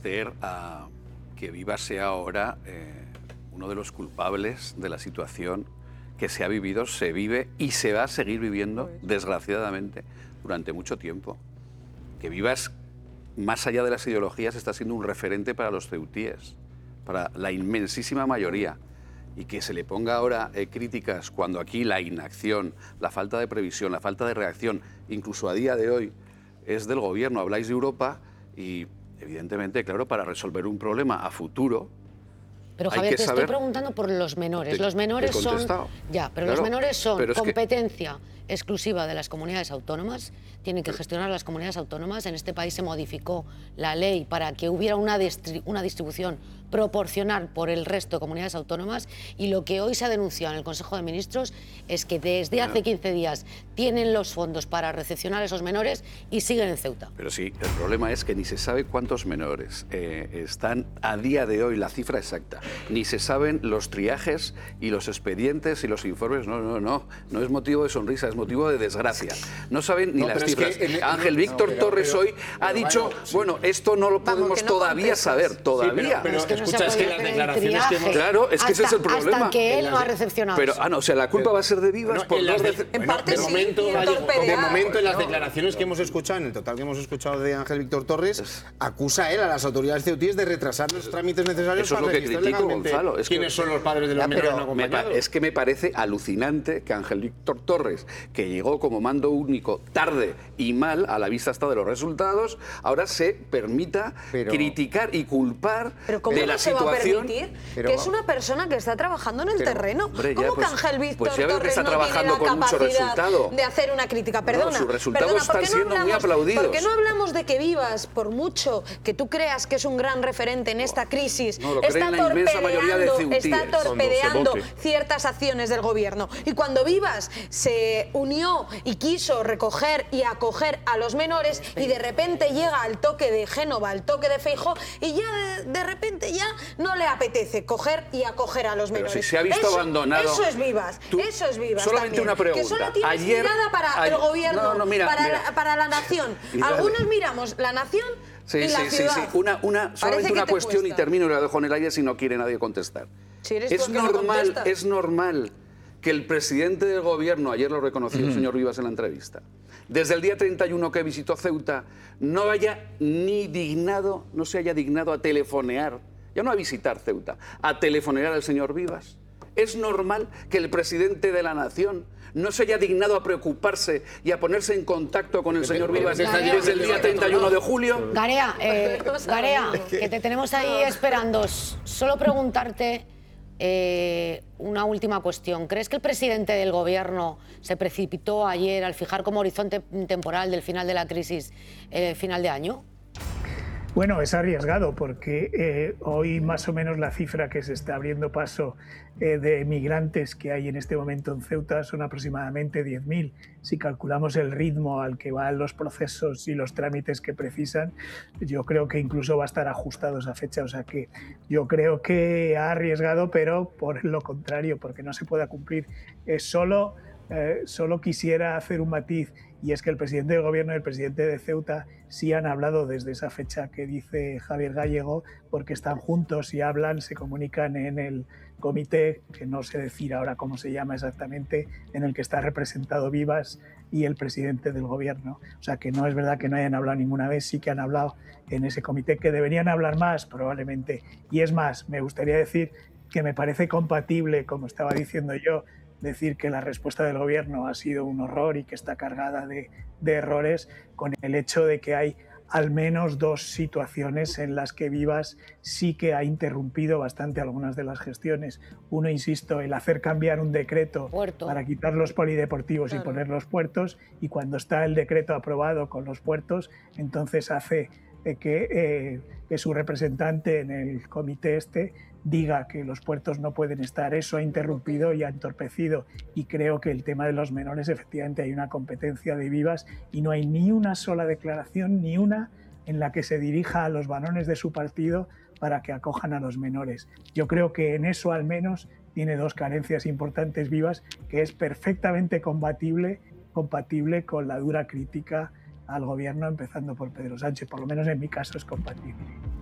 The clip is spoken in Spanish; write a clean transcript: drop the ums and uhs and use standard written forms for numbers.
someter a que Vivas sea ahora uno de los culpables de la situación que se ha vivido, se vive y se va a seguir viviendo, desgraciadamente, durante mucho tiempo. Que Vivas, más allá de las ideologías, está siendo un referente para los ceutíes, para la inmensísima mayoría. Y que se le ponga ahora críticas cuando aquí la inacción, la falta de previsión, la falta de reacción, incluso a día de hoy, es del gobierno. Habláis de Europa y, evidentemente, claro, para resolver un problema a futuro. Pero Javier, te estoy preguntando por los menores. Los menores son... Ya, pero claro, los menores son competencia exclusiva de las comunidades autónomas. Tienen que gestionar las comunidades autónomas. En este país se modificó la ley para que hubiera una distribución proporcional por el resto de comunidades autónomas, y lo que hoy se ha denunciado en el Consejo de Ministros es que desde hace 15 días tienen los fondos para recepcionar a esos menores y siguen en Ceuta. Pero sí, el problema es que ni se sabe cuántos menores están a día de hoy, la cifra exacta, ni se saben los triajes y los expedientes y los informes. No es motivo de sonrisa, es motivo de desgracia. No saben ni las cifras. Ángel Víctor Torres hoy ha dicho, bueno, esto no lo podemos todavía saber, todavía. Escucha, es que las declaraciones que hemos... Claro, es que ese es el problema. Hasta que él no ha recepcionado. Pero, o sea, la culpa va a ser de Vivas por no en parte sí, de momento, en las declaraciones que hemos escuchado, en el total que hemos escuchado de Ángel Víctor Torres, acusa a él, a las autoridades ceutíes, de retrasar los trámites necesarios para registrar legalmente quiénes son los padres de los menores no acompañados. Es que me parece alucinante que Ángel Víctor Torres, que llegó como mando único tarde y mal, a la vista hasta de los resultados, ahora se permita criticar y culpar de la situación. ¿Cómo no se va a permitir? Que es una persona que está trabajando en el terreno. Hombre, ¿Cómo que Ángel Víctor Torres está no tiene la capacidad de hacer una crítica? Perdona, sus resultados están siendo muy aplaudidos. ¿Por qué no hablamos de que Vivas, por mucho que tú creas que es un gran referente en esta crisis, está torpedeando ciertas acciones del gobierno? Y cuando Vivas se unió y quiso recoger y acoger a los menores, y de repente llega al toque de Génova, al toque de Feijóo, y ya de repente ya no le apetece coger y acoger a los menores. Pero si se ha visto abandonado... Eso es Vivas, eso es Vivas. Solamente también, una pregunta. Que solo tienes mirada para el gobierno, para la nación. Algunos miramos la nación y la ciudad. Sí. Solamente una cuestión y termino y la dejo en el aire si no quiere nadie contestar. Si eres es normal que el presidente del gobierno, ayer lo reconoció el señor Vivas en la entrevista, desde el día 31 que visitó Ceuta, no se haya dignado a telefonear, ya no a visitar Ceuta, a telefonear al señor Vivas. ¿Es normal que el presidente de la nación no se haya dignado a preocuparse y a ponerse en contacto con el señor Vivas desde el día 31 de julio? Garea, que te tenemos ahí esperando. Solo preguntarte una última cuestión. ¿Crees que el presidente del gobierno se precipitó ayer al fijar como horizonte temporal del final de la crisis el final de año? Bueno, es arriesgado porque hoy más o menos la cifra que se está abriendo paso de migrantes que hay en este momento en Ceuta son aproximadamente 10.000. Si calculamos el ritmo al que van los procesos y los trámites que precisan, yo creo que incluso va a estar ajustado esa fecha. O sea que yo creo que ha arriesgado, pero por lo contrario, porque no se pueda cumplir. Solo quisiera hacer un matiz, y es que el presidente del gobierno y el presidente de Ceuta sí han hablado desde esa fecha que dice Javier Gallego, porque están juntos y hablan, se comunican en el comité, que no sé decir ahora cómo se llama exactamente, en el que está representado Vivas y el presidente del gobierno. O sea que no es verdad que no hayan hablado ninguna vez, sí que han hablado en ese comité, que deberían hablar más probablemente. Y es más, me gustaría decir que me parece compatible, como estaba diciendo yo, decir que la respuesta del gobierno ha sido un horror y que está cargada de errores, con el hecho de que hay al menos dos situaciones en las que Vivas sí que ha interrumpido bastante algunas de las gestiones. Uno, insisto, el hacer cambiar un decreto para quitar los polideportivos y poner los puertos, y cuando está el decreto aprobado con los puertos, entonces hace que su representante en el comité diga que los puertos no pueden estar. Eso ha interrumpido y ha entorpecido, y creo que el tema de los menores, efectivamente hay una competencia de Vivas y no hay ni una sola declaración, ni una, en la que se dirija a los varones de su partido para que acojan a los menores. Yo creo que en eso al menos tiene dos carencias importantes Vivas, que es perfectamente compatible con la dura crítica al gobierno, empezando por Pedro Sánchez. Por lo menos en mi caso es compatible.